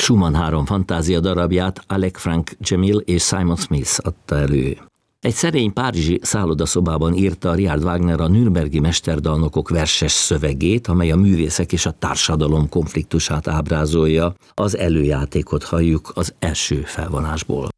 Schumann 3 fantázia darabját Alec Frank Jamil és Simon Smith adta elő. Egy szerény párizsi szállodaszobában írta Richard Wagner a nürnbergi mesterdalnokok verses szövegét, amely a művészek és a társadalom konfliktusát ábrázolja. Az előjátékot halljuk az első felvonásból.